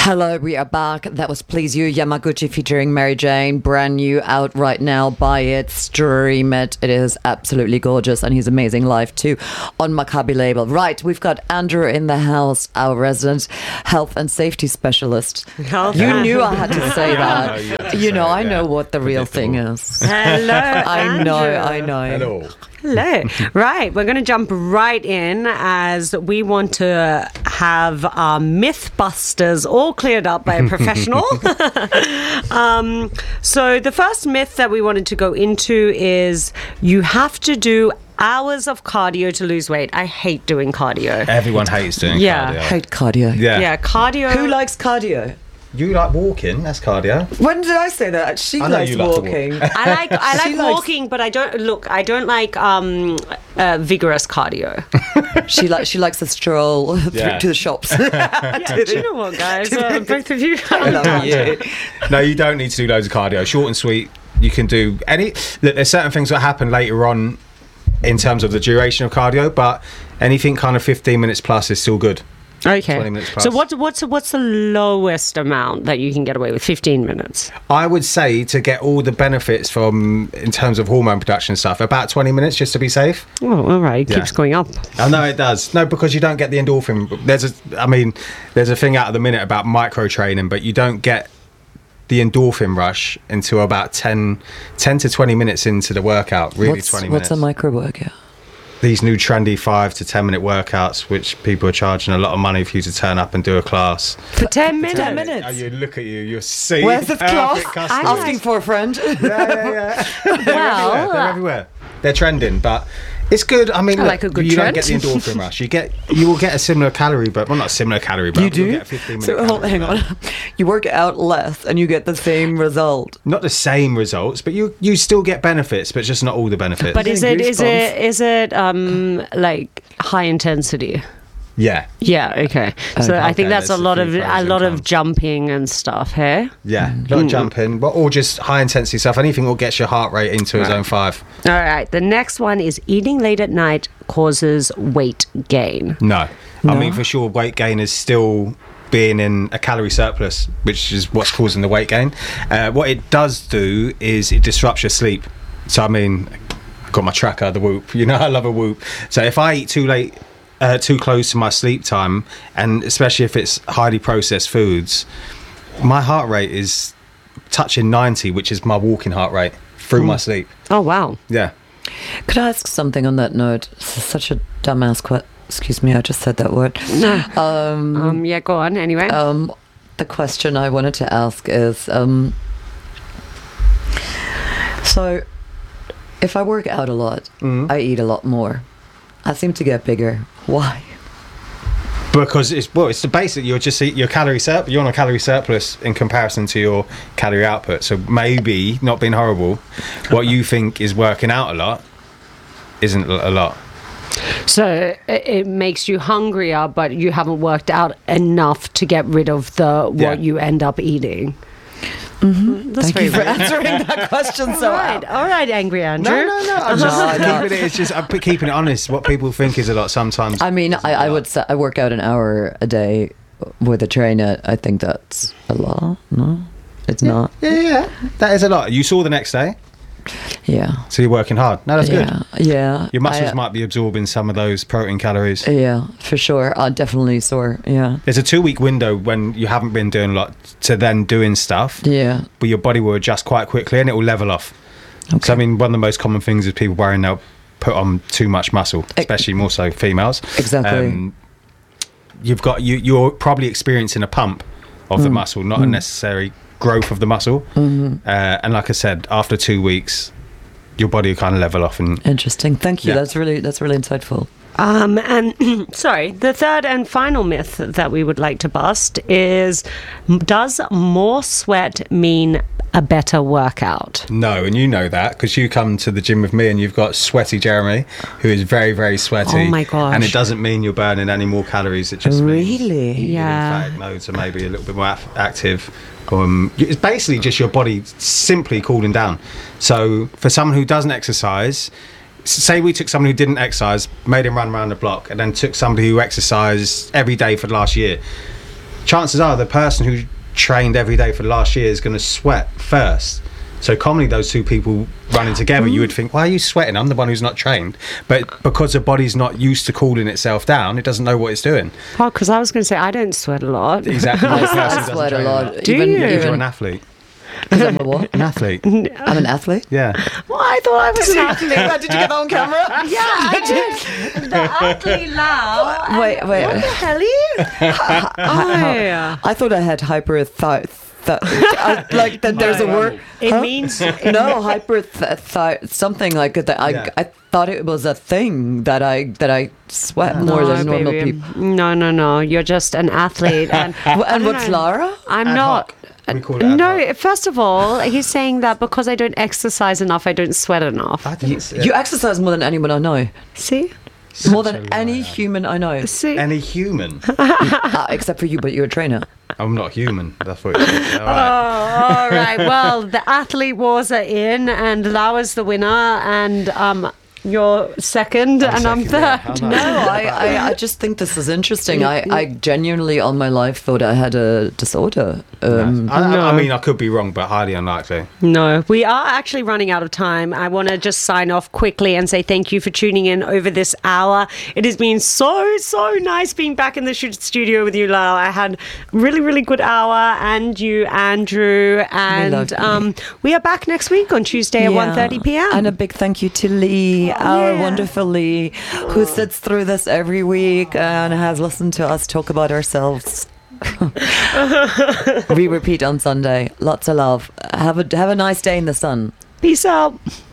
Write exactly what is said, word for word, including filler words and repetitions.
Hello, we are back. That was Please You, Yamaguchi featuring Mary Jane. Brand new, out right now. Buy it, stream it. It is absolutely gorgeous, and he's amazing live too on Maccabi label. Right, we've got Andrew in the house, our resident health and safety specialist. Health you and- knew I had to say that. No, you had to you say know, it, I yeah. know what the real thing is. Hello, I know, Andrew. I know. Hello. Hello. Right, we're going to jump right in as we want to have our Mythbusters all cleared up by a professional. um, so the first myth that we wanted to go into is you have to do hours of cardio to lose weight. I hate doing cardio. Everyone hates doing Yeah. cardio. Hate cardio. Yeah. Yeah, cardio. Who likes cardio? You like walking? That's cardio. When did I say that? She I know likes you like to walk. walking. I like I She like likes- walking, but I don't look. I don't like um, uh, vigorous cardio. she likes she likes to stroll Yeah. through to the shops. Yeah, do you know what, guys? Uh, both of you. I love you. No, you don't need to do loads of cardio. Short and sweet. You can do any. Look, there's certain things that happen later on in terms of the duration of cardio, but anything kind of fifteen minutes plus is still good. Okay. twenty minutes plus. So what's what's what's the lowest amount that you can get away with? Fifteen minutes. I would say to get all the benefits from in terms of hormone production stuff, about twenty minutes just to be safe. Oh, all right. It Yeah. keeps going up. I know it does. No, because you don't get the endorphin. There's a, I mean, there's a thing out of the minute about micro training, but you don't get the endorphin rush until about ten, ten to twenty minutes into the workout. Really, what's, twenty what's minutes. a micro workout? These new trendy five to ten minute workouts, which people are charging a lot of money for you to turn up and do a class. For ten minutes. ten minutes. Oh, you look at you, you're see. Where's the class? perfect customer. I Asking for a friend. Yeah, yeah, yeah. They're everywhere. Well, They're everywhere. They're trending, but it's good. I mean, I look, like a good you trend. don't get the endorphin rush. You get, you will get a similar calorie, but well, not a similar calorie, but You you'll do? get a fifteen minute. So hold, calorie hang burn. on. You work out less and you get the same result. Not the same results, but you you still get benefits, but just not all the benefits. But is Getting it is goosebumps. it is it um like high intensity? yeah, Yeah. Okay. So I think Okay, that's a there's a lot few of pros a and lot of cons. jumping and stuff. Hey. yeah, Mm. a lot of jumping, but or just high intensity stuff. Anything will get your heart rate into a zone five. All right. The next one is eating late at night causes weight gain. No. No? I mean, for sure, weight gain is still being in a calorie surplus, which is what's causing the weight gain. Uh, what it does do is it disrupts your sleep. So, I mean, I've got my tracker, the Whoop. You know, I love a Whoop. So, if I eat too late, uh, too close to my sleep time, and especially if it's highly processed foods, my heart rate is touching ninety, which is my walking heart rate through my sleep. Oh wow. Yeah. Could I ask something on that note? This is such a dumbass question. Excuse me, I just said that word. Um, Um. Yeah. Go on. Anyway. um, the question I wanted to ask is, um, so if I work out a lot, Mhm. I eat a lot more. I seem to get bigger. Why? Because it's well, it's the basic. You're just your calorie surplus. You're on a calorie surplus in comparison to your calorie output. So maybe not being horrible, what you think is working out a lot isn't a lot. So it, it makes you hungrier, but you haven't worked out enough to get rid of the what Yeah. you end up eating. Mm-hmm. That's Thank you for very rude. answering that question so All right, well. all right, angry Andrew. No, no, no. I'm No, just no. keeping it. It's just I'm keeping it honest. What people think is a lot sometimes. I mean, I, I would say I work out an hour a day with a trainer. I think that's a lot. No, it's not. Yeah, yeah, that is a lot. You saw the next day, Yeah. so you're working hard. No, that's good. Yeah. Yeah. Your muscles I, uh, might be absorbing some of those protein calories. Yeah, for sure. I'm definitely sore. Yeah. There's a two week window when you haven't been doing a lot to then doing stuff, Yeah. but your body will adjust quite quickly and it will level off. Okay. So I mean, one of the most common things is people worrying they'll put on too much muscle, especially more so females. Exactly. Um, you've got you. You're probably experiencing a pump of Mm. the muscle, not a necessary growth of the muscle. Mm-hmm. Uh, and like I said, after two weeks, your body will kind of level off. And Interesting. Thank you. Yeah. That's really that's really insightful. Um, and sorry, the third and final myth that we would like to bust is: does more sweat mean a better workout? no, and you know that because you come to the gym with me, and you've got sweaty Jeremy, who is very, very sweaty. Oh my gosh. And it doesn't mean you're burning any more calories. It just means Really? your Yeah. lymphatic nodes are maybe a little bit more af- active. Um, it's basically just your body simply cooling down. So for someone who doesn't exercise, s- say we took someone who didn't exercise, made him run around the block, and then took somebody who exercised every day for the last year, chances are the person who trained every day for the last year is going to sweat first. So commonly those two people running together, you would think, why are you sweating? I'm the one who's not trained. But because the body's not used to cooling itself down, it doesn't know what it's doing. Oh, because I was going to say, I don't sweat a lot. Exactly. I, The person I doesn't sweat a train lot. Do even, you? Because even you're an athlete. because I'm a what? An athlete. I'm an athlete. Yeah. Well, I thought I was an athlete. Did you get that on camera? Yeah, I did. The athlete loud. Wait, wait. What the hell are you? Oh, yeah. I thought I had hyperthyroid. Th- uh, like that there's a word. It Huh? means No, hyper th- th- something like that. I, Yeah. I thought it was a thing that I that I sweat more than normal baby. people. No, no, no. You're just an athlete. And, Wh- I And don't what's know. Lara? I'm Ad not. hoc. We call it ad No, hoc. first of all, he's saying that because I don't exercise enough, I don't sweat enough. I think it's, You exercise more than anyone I know. See? More such than a any liar. human I know. See? Any human. uh, except for you, but you're a trainer. I'm not human. That's what it is. All right. Oh, all right. Well, the athlete wars are in, and Lauer's the winner, and um, you're second, I'm and I'm second, yeah. third. How No, nice. I, I, I just think this is interesting. I, I genuinely, all my life, thought I had a disorder. Um, I, I- No. I mean, I could be wrong, but highly unlikely. No, we are actually running out of time. I want to just sign off quickly and say thank you for tuning in over this hour. It has been so, so nice being back in the sh- studio with you, Lau. I had really, really good hour, and you, Andrew, and love you. um, we are back next week on Tuesday at Yeah. one thirty p.m. And a big thank you to Lee, our yeah. wonderful Lee, who sits through this every week and has listened to us talk about ourselves. We repeat on Sunday. Lots of love. Have a have a nice day in the sun. Peace out.